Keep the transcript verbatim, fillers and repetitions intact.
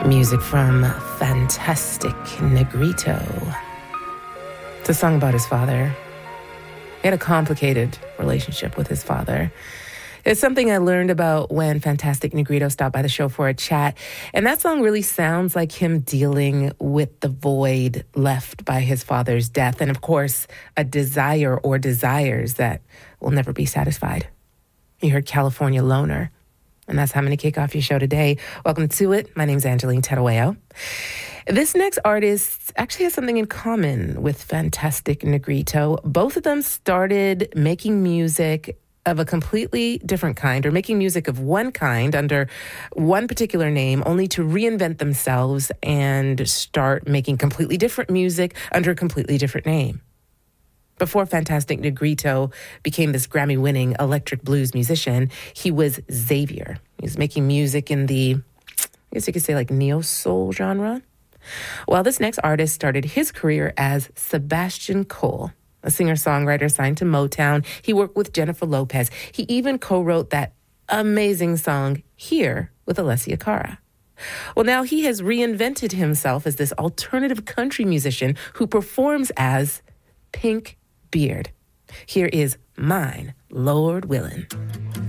Music from Fantastic Negrito. It's a song about his father. He had a complicated relationship with his father. It's something I learned about when Fantastic Negrito stopped by the show for a chat. And that song really sounds like him dealing with the void left by his father's death. And of course, a desire or desires that will never be satisfied. You heard California Loner. And that's how I'm going to kick off your show today. Welcome to it. My name's Angeline Terueo. This next artist actually has something in common with Fantastic Negrito. Both of them started making music of a completely different kind, or making music of one kind under one particular name, only to reinvent themselves and start making completely different music under a completely different name. Before Fantastic Negrito became this Grammy-winning electric blues musician, he was Xavier. He was making music in the, I guess you could say, like neo-soul genre. Well, this next artist started his career as Sebastian Cole, a singer-songwriter signed to Motown. He worked with Jennifer Lopez. He even co-wrote that amazing song, Here, with Alessia Cara. Well, now he has reinvented himself as this alternative country musician who performs as Pink Beard. Here is Mine, Lord Willin'.